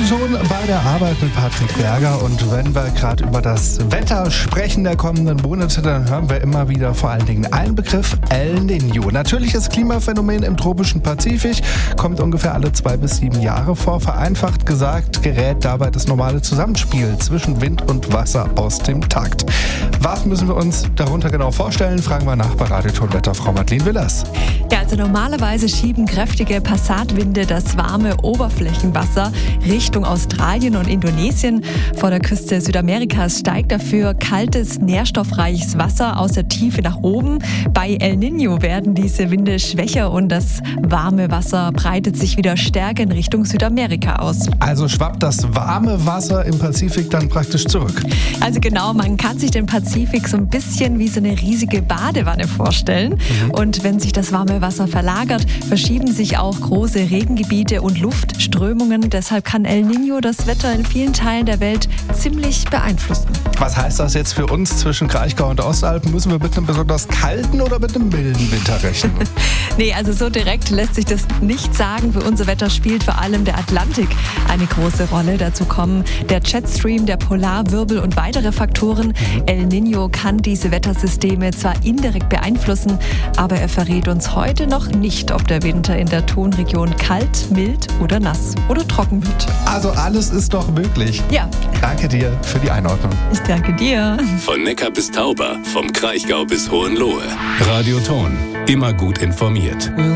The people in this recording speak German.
Radioton bei der Arbeit mit Patrick Berger. Und wenn wir gerade über das Wetter sprechen der kommenden Monate, dann hören wir immer wieder vor allen Dingen einen Begriff: El Niño. Natürliches Klimaphänomen im tropischen Pazifik, kommt ungefähr alle 2 bis 7 Jahre vor. Vereinfacht gesagt gerät dabei das normale Zusammenspiel zwischen Wind und Wasser aus dem Takt. Was müssen wir uns darunter genau vorstellen? Fragen wir nach bei Radioton-Wetterfrau Madeleine Willers. Ja, also normalerweise schieben kräftige Passatwinde das warme Oberflächenwasser Richtung Australien und Indonesien. Vor der Küste Südamerikas steigt dafür kaltes, nährstoffreiches Wasser aus der Tiefe nach oben. Bei El Niño werden diese Winde schwächer und das warme Wasser breitet sich wieder stärker in Richtung Südamerika aus. Also schwappt das warme Wasser im Pazifik dann praktisch zurück? Also genau, man kann sich den Pazifik so ein bisschen wie so eine riesige Badewanne vorstellen. Und wenn sich das warme Wasser verlagert, verschieben sich auch große Regengebiete und Luftströmungen. Deshalb kann El Niño das Wetter in vielen Teilen der Welt ziemlich beeinflussen. Was heißt das jetzt für uns zwischen Kraichgau und Ostalpen? Müssen wir mit einem besonders kalten oder mit einem milden Winter rechnen? Nee, also so direkt lässt sich das nicht sagen. Für unser Wetter spielt vor allem der Atlantik eine große Rolle. Dazu kommen der Jetstream, der Polarwirbel und weitere Faktoren. El Niño kann diese Wettersysteme zwar indirekt beeinflussen, aber er verrät uns heute noch nicht, ob der Winter in der Tonregion kalt, mild oder nass oder trocken wird. Also alles ist doch möglich. Ja. Danke dir für die Einordnung. Ich danke dir. Von Neckar bis Tauber, vom Kraichgau bis Hohenlohe. Radioton, immer gut informiert.